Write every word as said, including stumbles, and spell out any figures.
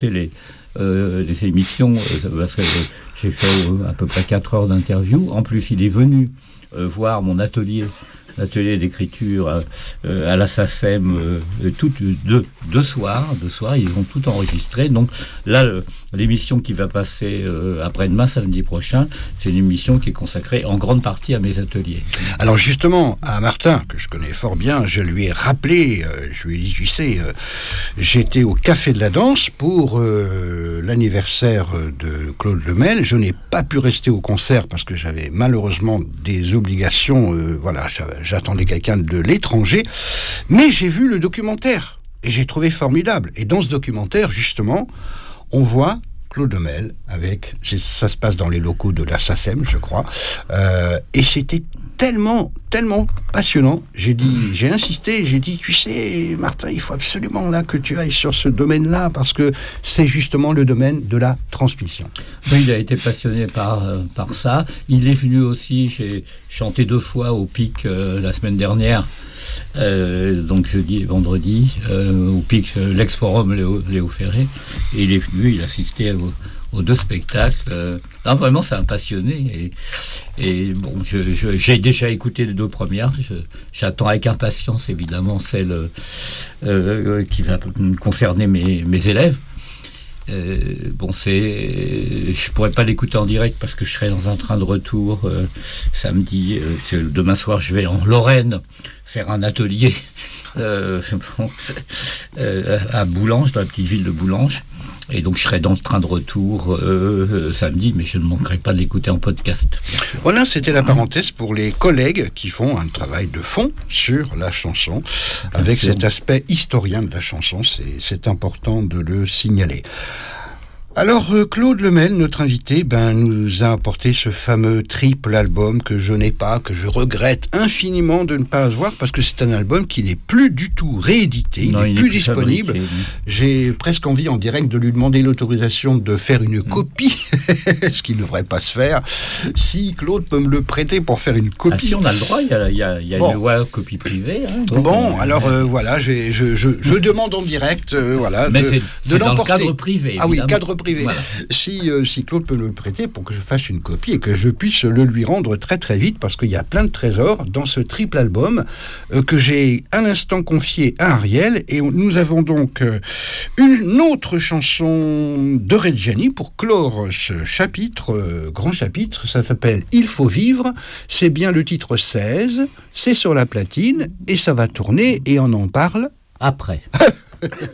les, euh, les émissions, euh, parce que j'ai fait euh, à peu près quatre heures d'interview. En plus, il est venu euh, voir mon atelier, l'atelier d'écriture euh, euh, à la SACEM, euh, tout, deux, deux soirs, deux soirs, ils ont tout enregistré. Donc là, le, l'émission qui va passer euh, après-demain, samedi prochain, c'est une émission qui est consacrée en grande partie à mes ateliers. Alors justement, à Martin, que je connais fort bien, je lui ai rappelé, euh, je lui ai dit, tu sais, euh, j'étais au Café de la Danse pour euh, l'anniversaire de Claude Lemel. Je n'ai pas pu rester au concert parce que j'avais malheureusement des obligations, euh, voilà, j'attendais quelqu'un de l'étranger, mais j'ai vu le documentaire et j'ai trouvé formidable. Et dans ce documentaire, justement, on voit Claude Lemel avec, ça se passe dans les locaux de la SACEM, je crois, euh, et c'était tellement, tellement passionnant. J'ai dit, j'ai insisté, j'ai dit, tu sais, Martin, il faut absolument là que tu ailles sur ce domaine-là parce que c'est justement le domaine de la transmission. Oui, il a été passionné par euh, par ça. Il est venu aussi, j'ai chanté deux fois au Pic euh, la semaine dernière. Euh, donc jeudi et vendredi euh, au Pic, euh, l'ex-forum Léo, Léo Ferré, et il est venu, il assistait aux, aux deux spectacles. Euh, non, vraiment, c'est un passionné. Et, et bon, je, je, j'ai déjà écouté les deux premières. Je, j'attends avec impatience, évidemment, celle euh, euh, qui va concerner mes, mes élèves. Euh, bon, c'est, je pourrais pas l'écouter en direct parce que je serai dans un train de retour euh, samedi. Euh, demain soir, je vais en Lorraine faire un atelier euh, bon, euh, à Boulanges, dans la petite ville de Boulanges. Et donc, je serai dans le train de retour euh, samedi, mais je ne manquerai pas de l'écouter en podcast. Voilà, c'était la parenthèse pour les collègues qui font un travail de fond sur la chanson, avec Bien cet sûr. aspect historien de la chanson. C'est, c'est important de le signaler. Alors, Claude Lemel, notre invité, ben, nous a apporté ce fameux triple album que je n'ai pas, que je regrette infiniment de ne pas avoir, parce que c'est un album qui n'est plus du tout réédité, non, il n'est plus, plus disponible. Fabriqué. J'ai presque envie en direct de lui demander l'autorisation de faire une copie, ce qui ne devrait pas se faire. Si Claude peut me le prêter pour faire une copie. Ah, si on a le droit, il y a, il y a, il y a bon. une loi copie privée. Hein, donc, bon, euh, alors euh, voilà, je, je, je, je demande en direct euh, voilà, Mais de, c'est, de c'est l'emporter. Dans le cadre privé, ah oui, cadre privé. Voilà. Si, euh, si Claude peut me le prêter pour que je fasse une copie et que je puisse le lui rendre très très vite, parce qu'il y a plein de trésors dans ce triple album euh, que j'ai à l'instant confié à Ariel. Et nous avons donc euh, une autre chanson de Reggiani pour clore ce chapitre, euh, grand chapitre. Ça s'appelle « Il faut vivre ». C'est bien le titre seize, c'est sur la platine et ça va tourner et on en parle après.